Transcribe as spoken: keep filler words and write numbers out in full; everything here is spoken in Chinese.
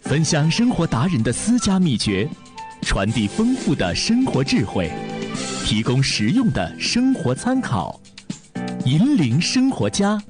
分享生活达人的私家秘诀，传递丰富的生活智慧，提供实用的生活参考，引领生活家。